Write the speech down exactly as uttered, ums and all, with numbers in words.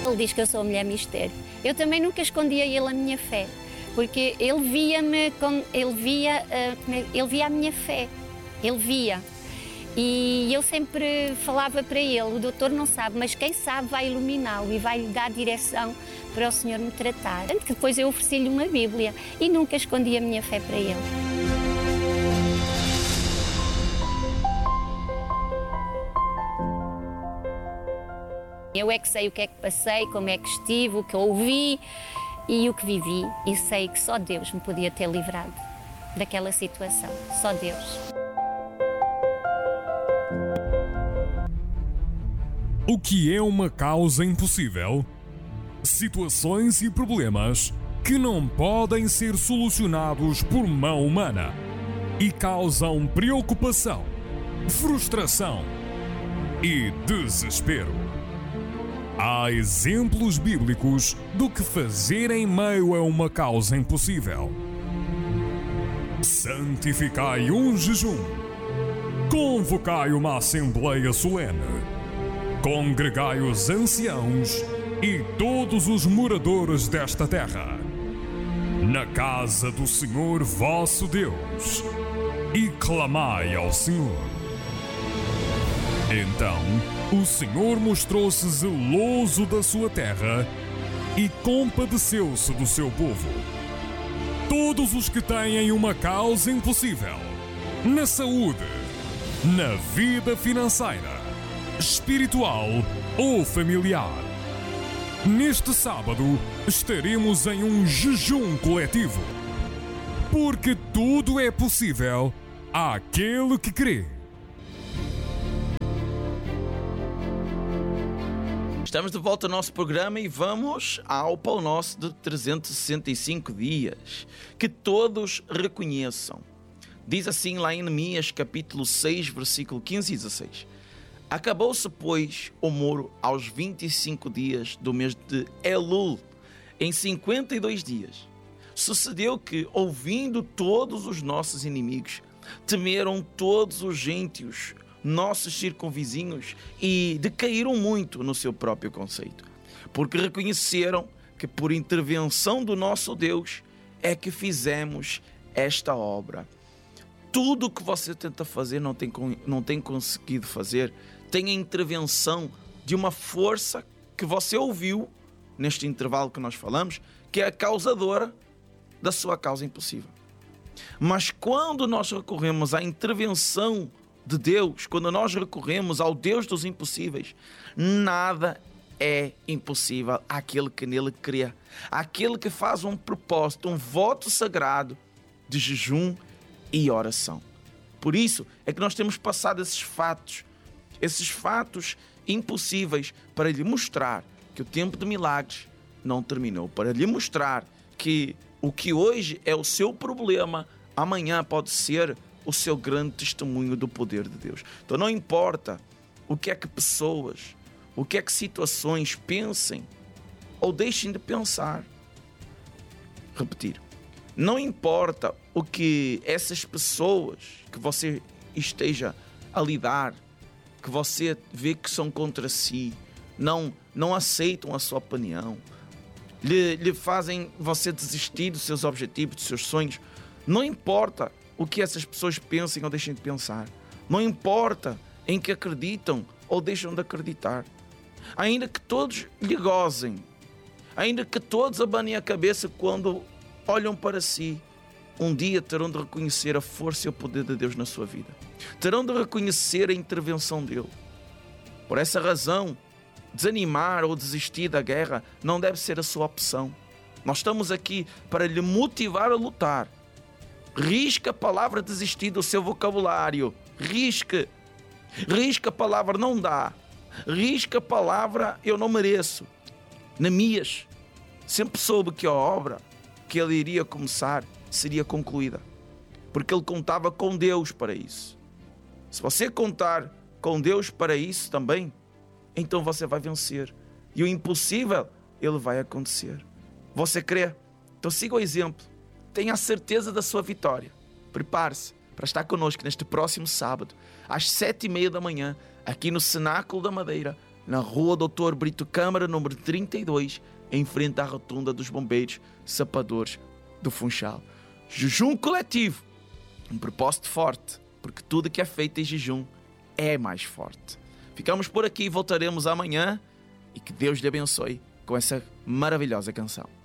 ele diz que eu sou mulher mistério. Eu também nunca escondi a ele a minha fé, porque ele via-me, com, ele via, uh, ele via a minha fé, ele via. E eu sempre falava para ele, o doutor não sabe, mas quem sabe vai iluminá-lo e vai lhe dar direção para o Senhor me tratar. Depois eu ofereci-lhe uma Bíblia e nunca escondi a minha fé para ele. Eu é que sei o que é que passei, como é que estive, o que ouvi e o que vivi. E sei que só Deus me podia ter livrado daquela situação, só Deus. O que é uma causa impossível? Situações e problemas que não podem ser solucionados por mão humana e causam preocupação, frustração e desespero. Há exemplos bíblicos do que fazer em meio a uma causa impossível. Santificai um jejum. Convocai uma assembleia solene. Congregai os anciãos e todos os moradores desta terra, na casa do Senhor vosso Deus, e clamai ao Senhor. Então o Senhor mostrou-se zeloso da sua terra e compadeceu-se do seu povo. Todos os que têm uma causa impossível, na saúde, na vida financeira, espiritual ou familiar. Neste sábado estaremos em um jejum coletivo, porque tudo é possível àquele que crê. Estamos de volta ao nosso programa e vamos ao Pão Nosso de trezentos e sessenta e cinco dias. Que todos reconheçam. Diz assim lá em Neemias capítulo seis, versículo quinze e dezesseis. Acabou-se, pois, o muro aos vinte e cinco dias do mês de Elul, em cinquenta e dois dias. Sucedeu que, ouvindo todos os nossos inimigos, temeram todos os gentios, nossos circunvizinhos, e decaíram muito no seu próprio conceito, porque reconheceram que por intervenção do nosso Deus é que fizemos esta obra. Tudo o que você tenta fazer não tem, não tem conseguido fazer, tem a intervenção de uma força que você ouviu neste intervalo que nós falamos, que é a causadora da sua causa impossível. Mas quando nós recorremos à intervenção de Deus, quando nós recorremos ao Deus dos impossíveis, nada é impossível àquele que nele crê, àquele que faz um propósito, um voto sagrado de jejum e oração. Por isso é que nós temos passado esses fatos, esses fatos impossíveis para lhe mostrar que o tempo de milagres não terminou, para lhe mostrar que o que hoje é o seu problema, amanhã pode ser o seu grande testemunho do poder de Deus. Então não importa o que é que pessoas, o que é que situações pensem ou deixem de pensar. Repetir. Não importa o que essas pessoas que você esteja a lidar, que você vê que são contra si, não, não aceitam a sua opinião, lhe, lhe fazem você desistir dos seus objetivos, dos seus sonhos. Não importa o que essas pessoas pensem ou deixem de pensar. Não importa em que acreditam ou deixam de acreditar. Ainda que todos lhe gozem, ainda que todos abanem a cabeça quando olham para si, um dia terão de reconhecer a força e o poder de Deus na sua vida. Terão de reconhecer a intervenção dele. Por essa razão, desanimar ou desistir da guerra não deve ser a sua opção. Nós estamos aqui para lhe motivar a lutar. Risque a palavra desistir do seu vocabulário. Risque. Risque a palavra não dá. Risque a palavra eu não mereço. Neemias sempre soube que a obra que ele iria começar seria concluída, porque ele contava com Deus para isso. Se você contar com Deus para isso também, então você vai vencer. E o impossível, ele vai acontecer. Você crê? Então siga o exemplo. Tenha a certeza da sua vitória. Prepare-se para estar connosco neste próximo sábado, às sete e meia da manhã, aqui no Cenáculo da Madeira, na rua doutor Brito Câmara, número trinta e dois, em frente à rotunda dos bombeiros sapadores do Funchal. Jejum coletivo, um propósito forte, porque tudo que é feito em jejum é mais forte. Ficamos por aqui e voltaremos amanhã, e que Deus lhe abençoe com essa maravilhosa canção.